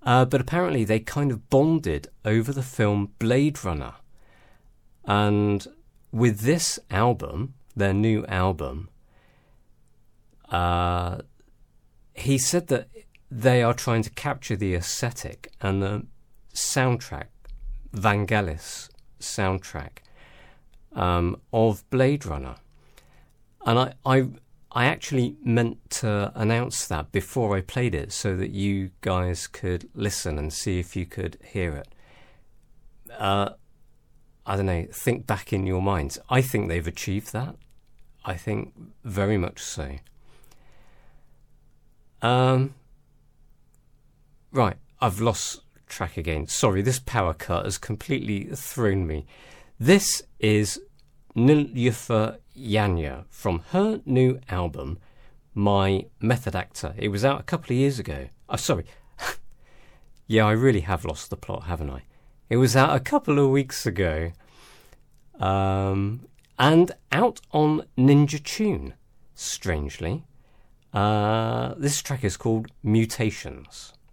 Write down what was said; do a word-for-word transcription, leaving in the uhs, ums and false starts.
Uh, but apparently they kind of bonded over the film Blade Runner. And with this album, their new album, uh, he said that they are trying to capture the aesthetic and the soundtrack, Vangelis soundtrack, um, of Blade Runner. And I, I, I actually meant to announce that before I played it so that you guys could listen and see if you could hear it. Uh, I don't know, think back in your minds. I think they've achieved that. I think very much so. Um, right, I've lost track again. Sorry, this power cut has completely thrown me. This is Nilüfer Yanya from her new album, My Method Actor. It was out a couple of years ago. Oh, sorry. Yeah, I really have lost the plot, haven't I? It was out a couple of weeks ago. Um, and out on Ninja Tune, strangely. Uh, this track is called Mutations.